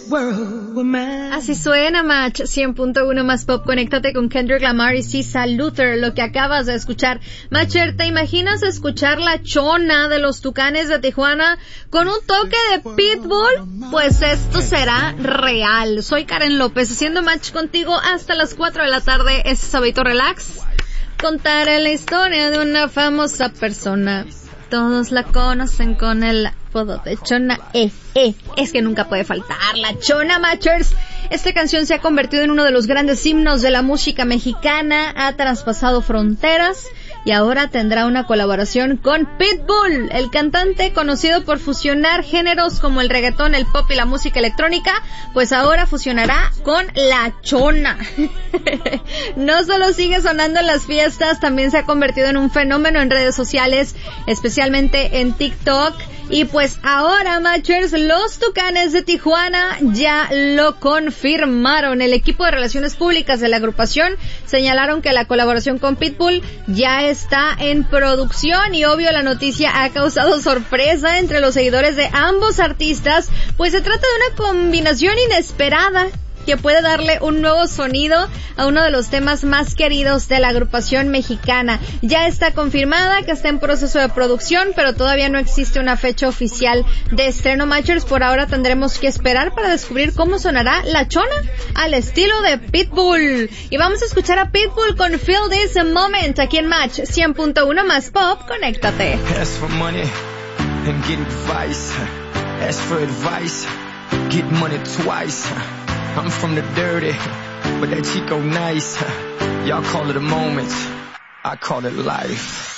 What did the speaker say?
world were mine. Así suena Match 100.1 más pop. Conéctate con Kendrick Lamar y Cisa Luther, lo que acabas de escuchar. Matcher, ¿te imaginas escuchar la chona de los Tucanes de Tijuana con un toque de Pitbull? Pues esto será real. Soy Karen López, haciendo match contigo hasta las 4 de la tarde. Este es Sabadito Relax. Contaré la historia de una famosa persona. Todos la conocen con el apodo de Chona. Es que nunca puede faltar la Chona, Matchers. Esta canción se ha convertido en uno de los grandes himnos de la música mexicana, ha traspasado fronteras y ahora tendrá una colaboración con Pitbull, el cantante conocido por fusionar géneros como el reggaetón, el pop y la música electrónica, pues ahora fusionará con la Chona. No solo sigue sonando en las fiestas, también se ha convertido en un fenómeno en redes sociales, especialmente en TikTok. Y pues ahora, Matchers, los Tucanes de Tijuana ya lo confirmaron. El equipo de relaciones públicas de la agrupación señalaron que la colaboración con Pitbull ya está en producción y obvio la noticia ha causado sorpresa entre los seguidores de ambos artistas, pues se trata de una combinación inesperada que puede darle un nuevo sonido a uno de los temas más queridos de la agrupación mexicana. Ya está confirmada que está en proceso de producción, pero todavía no existe una fecha oficial de estreno, Matchers. Por ahora tendremos que esperar para descubrir cómo sonará la Chona al estilo de Pitbull. Y vamos a escuchar a Pitbull con Feel This Moment aquí en Match 100.1 más pop. Conéctate. Ask for money and get advice. Ask for advice, get money twice. I'm from the dirty, but that Chico nice. Y'all call it a moment, I call it life.